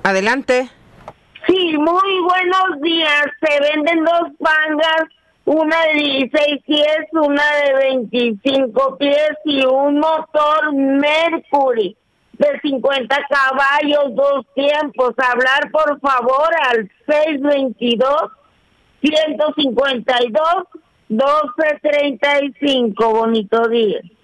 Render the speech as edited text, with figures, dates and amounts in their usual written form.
Adelante. Sí, muy buenos días. Se venden dos pangas, una de 16 pies, una de 25 pies y un motor Mercury de 50 caballos, dos tiempos. Hablar por favor al 622-152-1235. Bonito día.